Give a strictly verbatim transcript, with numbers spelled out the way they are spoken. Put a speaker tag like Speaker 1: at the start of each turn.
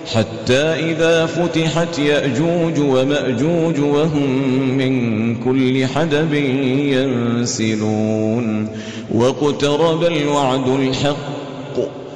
Speaker 1: حتى إذا فتحت يأجوج ومأجوج وهم من كل حدب ينسلون واقترب الوعد الحق